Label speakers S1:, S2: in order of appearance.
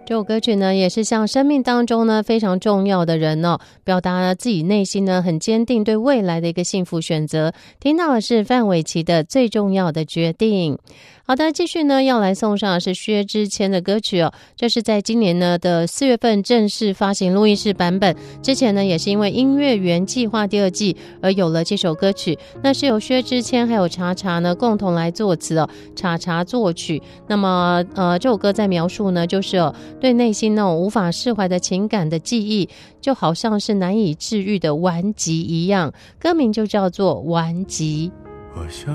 S1: 这首歌曲呢，也是向生命当中呢非常重要的人哦，表达了自己内心呢很坚定对未来的一个幸福选择。听到的是范玮琪的最重要的决定。好的，继续呢要来送上的是薛之谦的歌曲哦，这是在今年呢的4月份正式发行录音室版本，之前呢也是因为音乐园计划第2季而有了这首歌曲，那是由薛之谦还有查查呢共同来作词哦，查查作曲。那么这首歌在描述呢就是对内心那种无法释怀的情感的记忆，就好像是难以治愈的顽疾一样，歌名就叫做顽疾。
S2: 我想